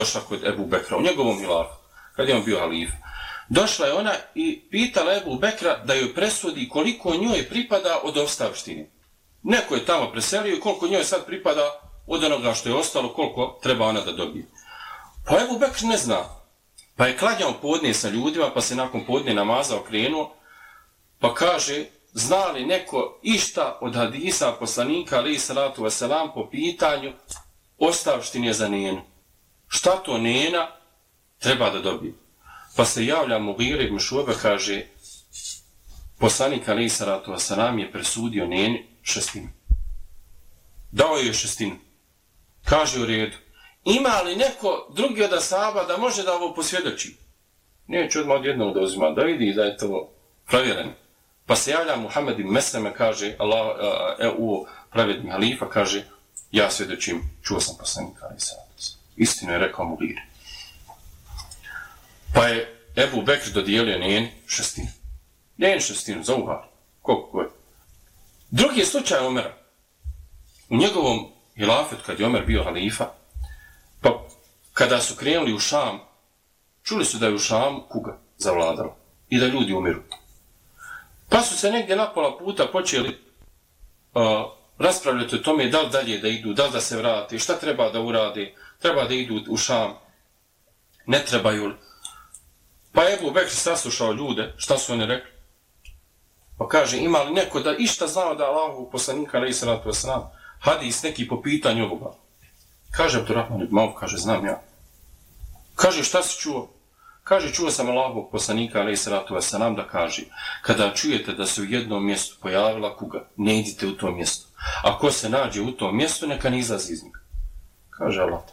došla kod Ebu Bekra, u njegovom hilafu, kad je on bio halif. Došla je ona i pitala Ebu Bekra da joj presudi koliko njoj pripada od ostavštine. Neko je tamo preselio i koliko njoj sad pripada od onoga što je ostalo, koliko treba ona da dobije. Pa Ebu Bekr ne zna. Pa je klanjao podne sa ljudima, pa se nakon podne namaza okrenuo, pa kaže, zna li neko išta od hadisa poslanika, alejhi salatu vesselam, po pitanju ostavštine za nenu? Šta to nena treba da dobije? Pa se javlja Mugire ibn Šuebe, kaže, poslanik alejhi salatu vesselam je presudio neni 1/6. Dao je 1/6. Kaže u redu. Ima li neko drugi od ashaba da može da ovo posvjedoči? Neće odmah odjednom da uzima, da vidi da je to provjereno. Pa se javlja Muhammed ibn Mesleme, kaže, u pravedni halifa, kaže, ja svjedočim, čuo sam poslanika alejhi salatu vesselam. Istinu je rekao Mugire. Pa je Ebu Bekr dodijelio njen 1/6. Njen 1/6, za uhar. Koliko god. Drugi je slučaj Omera. U njegovom hilafetu, kad je Omer bio halifa, pa kada su krenuli u Šam, čuli su da je u Šamu kuga zavladala i da ljudi umiru. Pa su se negdje na pola puta počeli raspravljati o tome da li dalje da idu, da li da se vrate, šta treba da urade, treba da idu u Šam, ne trebaju li. Pa je Ebu Bekr saslušao ljude, šta su oni rekli? Pa kaže, ima li neko da išta znao da Allahu poslanika alejhi salatu vesselam hadis neki po pitanju ovoga? Kaže Abdurrahman ibn Auf, kaže, znam ja. Kaže, šta si čuo? Kaže, čuo sam Allahovog poslanika alejhi salatu vesselam da kaže, kada čujete da se u jednom mjestu pojavila kuga, ne idite u to mjesto. A ko se nađe u tom mjestu, neka ne izlazi iz njega. Kaže Allah.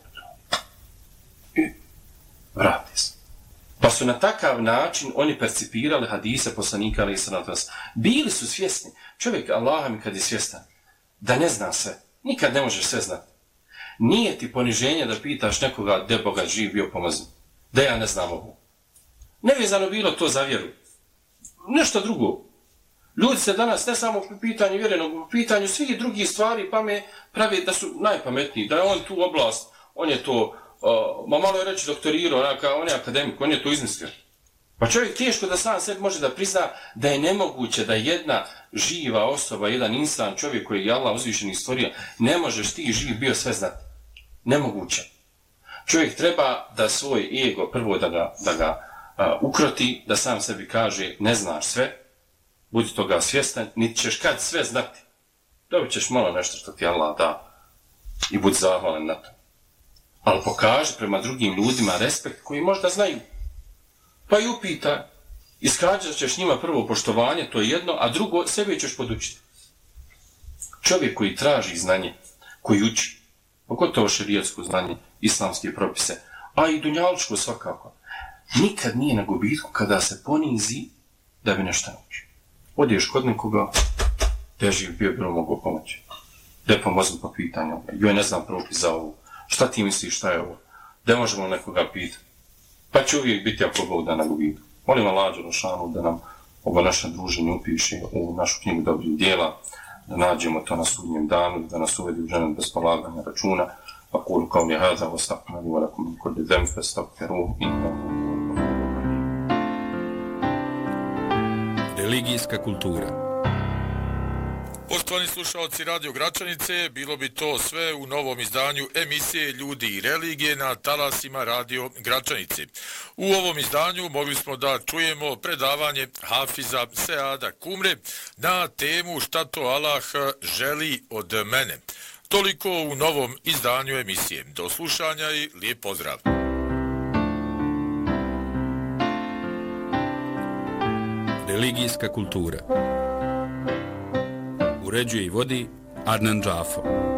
I vrati se. Pa su na takav način oni percipirali hadise poslanika alejhi salatu vesselam. Bili su svjesni. Čovjek, Allah mi kad je svjestan, da ne zna sve, nikad ne možeš sve znati. Nije ti poniženje da pitaš nekoga gdje Boga živ bio pomozi. Da ja ne znam ovo. Nevezano bilo to za vjeru. Nešto drugo. Ljudi se danas ne samo po pitanju vjerenog, po pitanju svih drugih stvari pa me pravi da su najpametniji. Da je on tu oblast, on je to, malo je reći doktorirao, on je akademik, on je to izmislio. Pa čovjek teško da sam sebi može da prizna da je nemoguće da jedna živa osoba, jedan insan, čovjek koji je Allah uzvišeni stvorio, ne možeš ti živ bio sve znati. Nemoguće. Čovjek treba da svoj ego prvo da ga ukroti, da sam sebi kaže ne znaš sve, budi toga svjestan, niti ćeš kad sve znati. Dobit ćeš malo nešto što ti Allah da i budi zahvalan na to. Ali pokaži prema drugim ljudima respekt koji možda znaju. Pa i upitaj. Iskađat ćeš njima prvo poštovanje, to je jedno, a drugo sebi ćeš podučiti. Čovjek koji traži znanje, koji uči, pogotovo šerijatsko znanje, islamske propise, a i dunjalučko svakako, nikad nije na gubitku kada se ponizi da bi nešto naučio. Odiješ kod nekoga, gdje živ bio bilo mogu pomoći. Gdje pomozim po pitanju, joj ne znam propis za ovo, šta ti misliš šta je ovo, gdje možemo nekoga pitati. Pa će uvijek biti ako Bog da na gubitku. Molim Allah dželešanu da nam ovo naše druženje upiše u našu knjigu dobrih djela, da nađemo to na sudnjem danu, da nas uvedi u džennet bez polaganja računa. Aqulu qawli hadha wa astaghfiru wa lakum min kulli dhanbin fastaghfiruhu innahu. Religijska kultura. Poštovani slušalci Radio Gračanice, bilo bi to sve u novom izdanju emisije Ljudi i religije na talasima Radio Gračanice. U ovom izdanju mogli smo da čujemo predavanje Hafiza Seada Kumre na temu Šta to Allah želi od mene. Toliko u novom izdanju emisije. Do slušanja i lijep pozdrav. Religijska kultura. Uređuje i vodi Adnan Džafo.